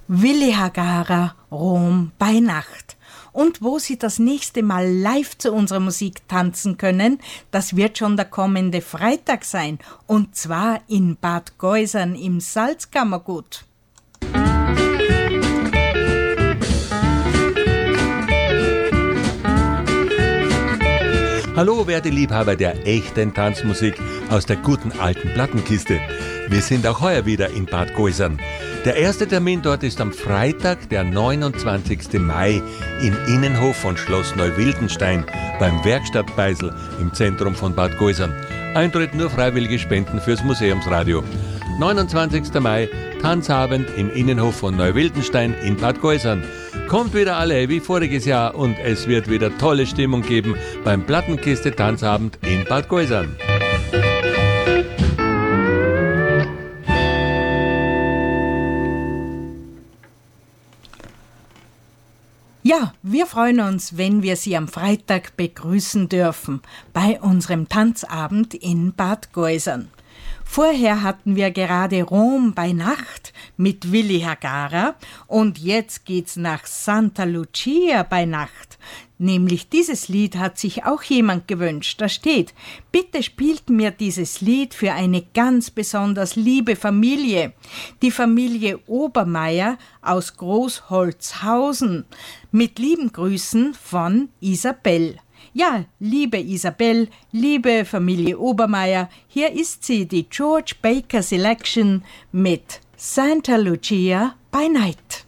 Willi Hagara, Rom bei Nacht. Und wo Sie das nächste Mal live zu unserer Musik tanzen können, das wird schon der kommende Freitag sein. Und zwar in Bad Geusern im Salzkammergut. Hallo, werte Liebhaber der echten Tanzmusik aus der guten alten Plattenkiste. Wir sind auch heuer wieder in Bad Geusern. Der erste Termin dort ist am Freitag, der 29. Mai, im Innenhof von Schloss Neuwildenstein beim Werkstattbeisel im Zentrum von Bad Geusern. Eintritt nur freiwillige Spenden fürs Museumsradio. 29. Mai, Tanzabend im Innenhof von Neuwildenstein in Bad Geusern. Kommt wieder alle wie voriges Jahr und es wird wieder tolle Stimmung geben beim Plattenkiste-Tanzabend in Bad Geusern. Ja, wir freuen uns, wenn wir Sie am Freitag begrüßen dürfen bei unserem Tanzabend in Bad Geusern. Vorher hatten wir gerade Rom bei Nacht mit Willi Hagara und jetzt geht's nach Santa Lucia bei Nacht. Nämlich dieses Lied hat sich auch jemand gewünscht. Da steht: Bitte spielt mir dieses Lied für eine ganz besonders liebe Familie. Die Familie Obermeier aus Großholzhausen. Mit lieben Grüßen von Isabel. Ja, liebe Isabel, liebe Familie Obermeier, hier ist sie, die George Baker Selection mit Santa Lucia by Night.